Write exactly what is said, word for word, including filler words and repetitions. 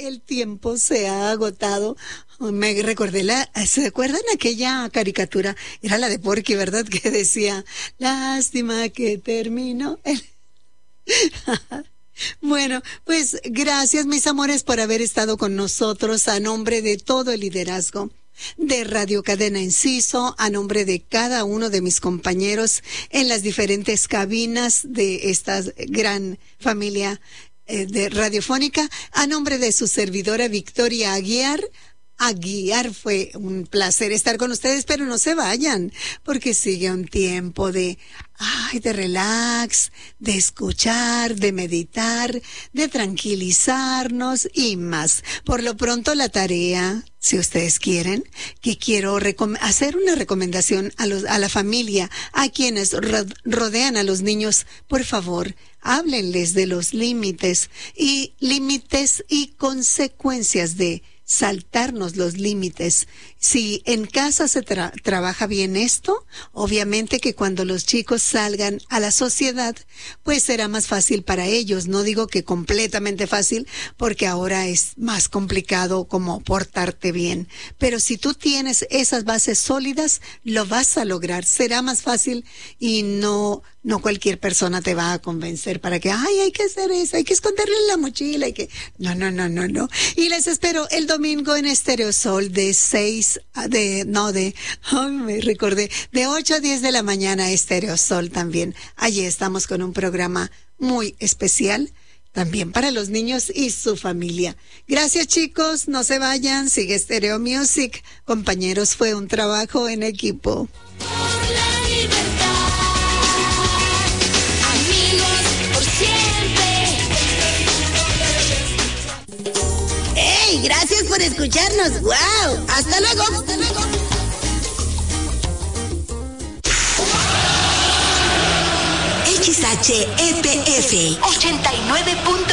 el tiempo se ha agotado. Me recordé la, ¿se acuerdan aquella caricatura? Era la de Porky, ¿verdad? Que decía, lástima que terminó el... Bueno, pues gracias mis amores por haber estado con nosotros a nombre de todo el liderazgo de Radio Cadena Enciso, a nombre de cada uno de mis compañeros en las diferentes cabinas de esta gran familia eh, de radiofónica, a nombre de su servidora Victoria Aguiar. Aguiar, fue un placer estar con ustedes, pero no se vayan, porque sigue un tiempo de, ay, de relax, de escuchar, de meditar, de tranquilizarnos y más. Por lo pronto la tarea, si ustedes quieren, que quiero recom- hacer una recomendación a los, a la familia, a quienes ro- rodean a los niños, por favor, háblenles de los límites y límites y consecuencias de saltarnos los límites. Si en casa se tra- trabaja bien esto, obviamente que cuando los chicos salgan a la sociedad, pues será más fácil para ellos. No digo que completamente fácil, porque ahora es más complicado como portarte bien. Pero si tú tienes esas bases sólidas, lo vas a lograr. Será más fácil y no, no cualquier persona te va a convencer para que, ay, hay que hacer eso, hay que esconderle en la mochila, hay que... No, no, no, no, no. Y les espero el domingo en Estéreo Sol de seis, de, no, de, ay, me recordé, de ocho a diez de la mañana, Estéreo Sol también. Allí estamos con un programa muy especial, también para los niños y su familia. Gracias, chicos, no se vayan, sigue Stereo Music. Compañeros, fue un trabajo en equipo. ¡Hey! Gracias por escucharnos. ¡Wow! ¡Hasta luego! ¡Hasta luego! X H E P F ochenta y nueve punto